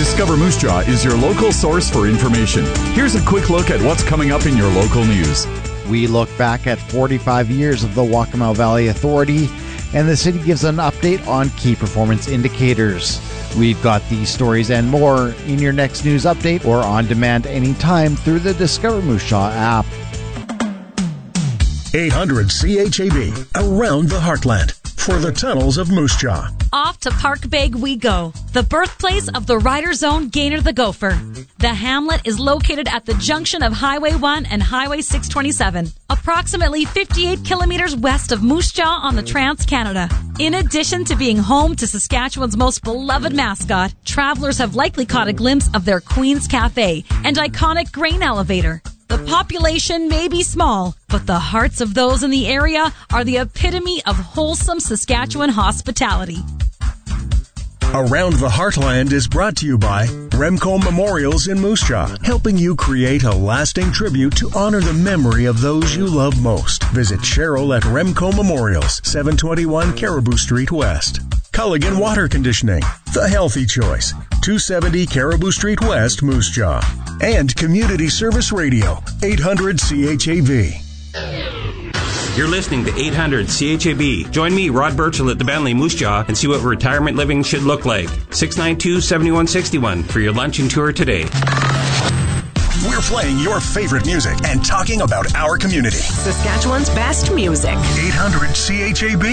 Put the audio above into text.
Discover Moose Jaw is your local source for information. Here's a quick look at what's coming up in your local news. We look back at 45 years of the Waccamaw Valley Authority, and the city gives an update on key performance indicators. We've got these stories and more in your next news update or on demand anytime through the Discover Moose Jaw app. 800 CHAB, around the heartland, for the tunnels of Moose Jaw. Off to Park Beg we go, the birthplace of the Rider's Own Gainer the Gopher. The hamlet is located at the junction of Highway 1 and Highway 627, approximately 58 kilometers west of Moose Jaw on the Trans-Canada. In addition to being home to Saskatchewan's most beloved mascot, travelers have likely caught a glimpse of their Queen's Cafe and iconic grain elevator. The population may be small, but the hearts of those in the area are the epitome of wholesome Saskatchewan hospitality. Around the Heartland is brought to you by Remco Memorials in Moose Jaw, helping you create a lasting tribute to honor the memory of those you love most. Visit Cheryl at Remco Memorials, 721 Caribou Street West. Culligan Water Conditioning, the healthy choice, 270 Caribou Street West, Moose Jaw. And Community Service Radio, 800 CHAV. You're listening to 800 CHAB. Join me, Rod Burchell, at the Bentley Moose Jaw and see what retirement living should look like. 692-7161 for your lunch and tour today. We're playing your favorite music and talking about our community. Saskatchewan's best music. 800 CHAB.